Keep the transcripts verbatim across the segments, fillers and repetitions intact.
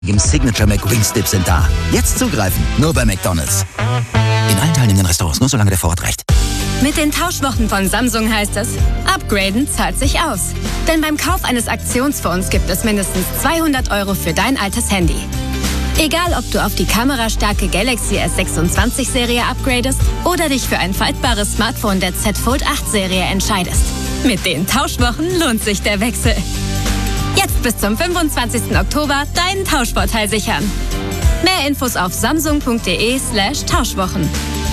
Im Signature McWings Dip sind da. Jetzt zugreifen, nur bei McDonald's. In allen teilnehmenden Restaurants, nur solange der Vorrat reicht. Mit den Tauschwochen von Samsung heißt es, upgraden zahlt sich aus. Denn beim Kauf eines Aktionsphones gibt es mindestens zweihundert Euro für dein altes Handy. Egal, ob du auf die kamerastarke Galaxy S sechsundzwanzig Serie upgradest oder dich für ein faltbares Smartphone der Z Fold acht Serie entscheidest. Mit den Tauschwochen lohnt sich der Wechsel. Jetzt bis zum fünfundzwanzigsten Oktober deinen Tauschvorteil sichern. Mehr Infos auf samsung.de slash Tauschwochen.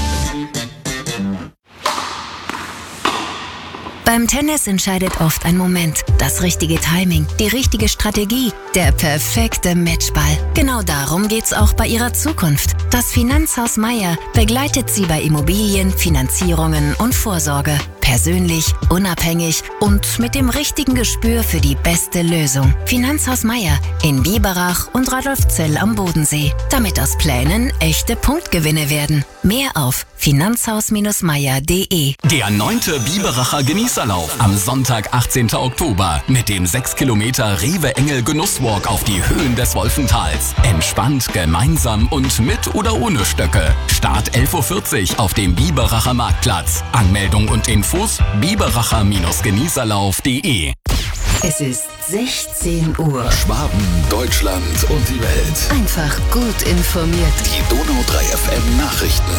Beim Tennis entscheidet oft ein Moment, das richtige Timing, die richtige Strategie, der perfekte Matchball. Genau darum geht's auch bei Ihrer Zukunft. Das Finanzhaus Meier begleitet Sie bei Immobilien, Finanzierungen und Vorsorge. Persönlich, unabhängig und mit dem richtigen Gespür für die beste Lösung. Finanzhaus Meier in Biberach und Radolfzell am Bodensee. Damit aus Plänen echte Punktgewinne werden. Mehr auf finanzhaus Meier punkt de. Der neunte Biberacher Genießerlauf am Sonntag, achtzehnten Oktober mit dem sechs Kilometer Rewe-Engel Genusswalk auf die Höhen des Wolfentals. Entspannt, gemeinsam und mit oder ohne Stöcke. Start elf Uhr vierzig auf dem Biberacher Marktplatz. Anmeldung und Infos biberacher Genießerlauf punkt de. Es ist sechzehn Uhr. Schwaben, Deutschland und die Welt. Einfach gut informiert. Die Donau drei F M Nachrichten.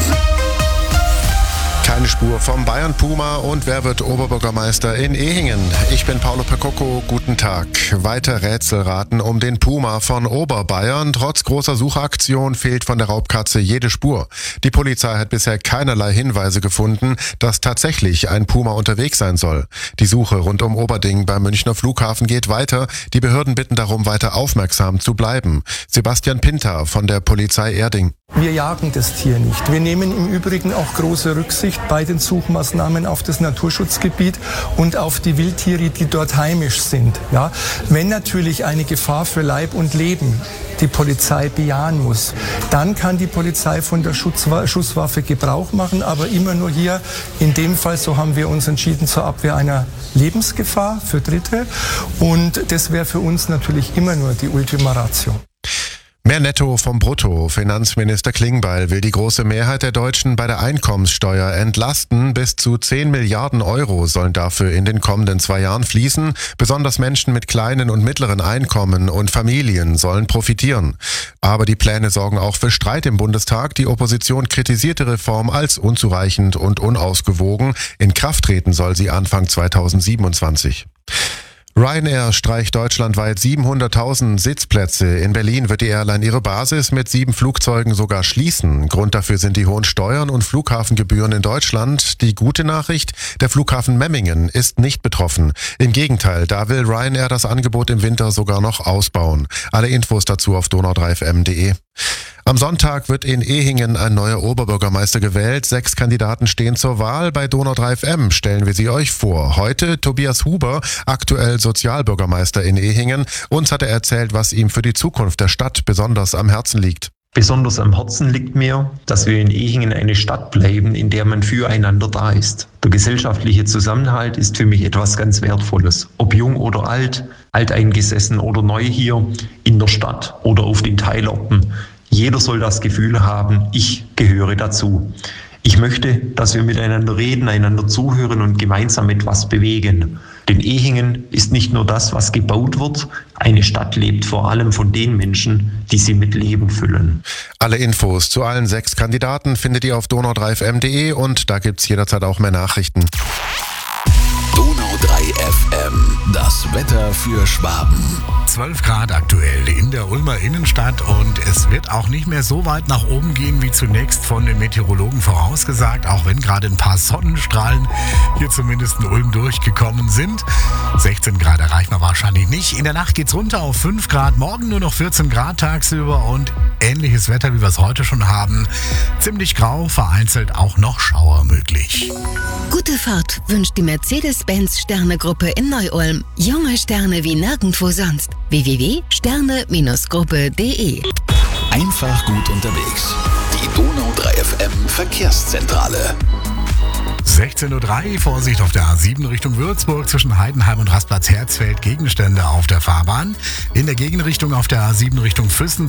Keine Spur vom Bayern Puma und wer wird Oberbürgermeister in Ehingen? Ich bin Paolo Percocco, guten Tag. Weiter Rätselraten um den Puma von Oberbayern. Trotz großer Suchaktion fehlt von der Raubkatze jede Spur. Die Polizei hat bisher keinerlei Hinweise gefunden, dass tatsächlich ein Puma unterwegs sein soll. Die Suche rund um Oberding beim Münchner Flughafen geht weiter. Die Behörden bitten darum, weiter aufmerksam zu bleiben. Sebastian Pinter von der Polizei Erding. Wir jagen das Tier nicht. Wir nehmen im Übrigen auch große Rücksicht bei den Suchmaßnahmen auf das Naturschutzgebiet und auf die Wildtiere, die dort heimisch sind. Ja, wenn natürlich eine Gefahr für Leib und Leben die Polizei bejahen muss, dann kann die Polizei von der Schutzwa- Schusswaffe Gebrauch machen, aber immer nur hier, in dem Fall, so haben wir uns entschieden, zur Abwehr einer Lebensgefahr für Dritte. Und das wäre für uns natürlich immer nur die Ultima Ratio. Mehr Netto vom Brutto. Finanzminister Klingbeil will die große Mehrheit der Deutschen bei der Einkommenssteuer entlasten. Bis zu zehn Milliarden Euro sollen dafür in den kommenden zwei Jahren fließen. Besonders Menschen mit kleinen und mittleren Einkommen und Familien sollen profitieren. Aber die Pläne sorgen auch für Streit im Bundestag. Die Opposition kritisiert die Reform als unzureichend und unausgewogen. In Kraft treten soll sie Anfang zweitausendsiebenundzwanzig. Ryanair streicht deutschlandweit siebenhunderttausend Sitzplätze. In Berlin wird die Airline ihre Basis mit sieben Flugzeugen sogar schließen. Grund dafür sind die hohen Steuern und Flughafengebühren in Deutschland. Die gute Nachricht, der Flughafen Memmingen ist nicht betroffen. Im Gegenteil, da will Ryanair das Angebot im Winter sogar noch ausbauen. Alle Infos dazu auf donau drei f m punkt de. Am Sonntag wird in Ehingen ein neuer Oberbürgermeister gewählt. Sechs Kandidaten stehen zur Wahl. Bei Donau drei F M stellen wir sie euch vor. Heute Tobias Huber, aktuell Sozialbürgermeister in Ehingen. Uns hat er erzählt, was ihm für die Zukunft der Stadt besonders am Herzen liegt. Besonders am Herzen liegt mir, dass wir in Ehingen eine Stadt bleiben, in der man füreinander da ist. Der gesellschaftliche Zusammenhalt ist für mich etwas ganz Wertvolles. Ob jung oder alt, alteingesessen oder neu hier in der Stadt oder auf den Teilorten. Jeder soll das Gefühl haben, ich gehöre dazu. Ich möchte, dass wir miteinander reden, einander zuhören und gemeinsam etwas bewegen. Denn Ehingen ist nicht nur das, was gebaut wird. Eine Stadt lebt vor allem von den Menschen, die sie mit Leben füllen. Alle Infos zu allen sechs Kandidaten findet ihr auf donau drei f m punkt de und da gibt's jederzeit auch mehr Nachrichten. Donau drei F M, das Wetter für Schwaben. zwölf Grad aktuell in der Ulmer Innenstadt und es wird auch nicht mehr so weit nach oben gehen wie zunächst von den Meteorologen vorausgesagt, auch wenn gerade ein paar Sonnenstrahlen hier zumindest in Ulm durchgekommen sind. sechzehn Grad erreichen wir wahrscheinlich nicht. In der Nacht geht's runter auf fünf Grad, morgen nur noch vierzehn Grad tagsüber und ähnliches Wetter, wie wir es heute schon haben. Ziemlich grau, vereinzelt auch noch Schauer möglich. Gute Fahrt wünscht die Mercedes-Benz Sterne-Gruppe in Neu-Ulm. Junge Sterne wie nirgendwo sonst. w w w punkt sterne Gruppe punkt de. Einfach gut unterwegs. Die Donau drei F M Verkehrszentrale. sechzehn Uhr drei, Vorsicht auf der A sieben Richtung Würzburg zwischen Heidenheim und Rastplatz Herzfeld, Gegenstände auf der Fahrbahn. In der Gegenrichtung auf der A sieben Richtung Füssen